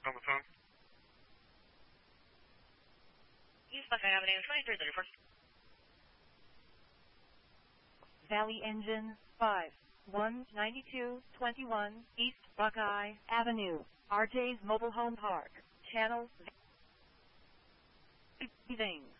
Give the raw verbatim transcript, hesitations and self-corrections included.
on the phone. East Buckeye Avenue, twenty-three thirty-four. Valley Engine five one ninety-two twenty-one East Buckeye Avenue, R J's Mobile Home Park, Channel Things.